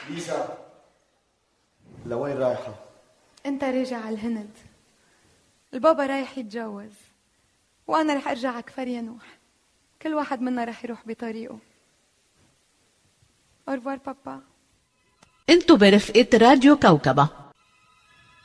ليزا، لوين رايحة؟ انت راجع على الهند، البابا رايح يتجوز، وانا رح ارجع على كفر ينوح. كل واحد منا رح يروح بطريقه. أورفوار بابا. انتوا برفقة راديو كوكبة.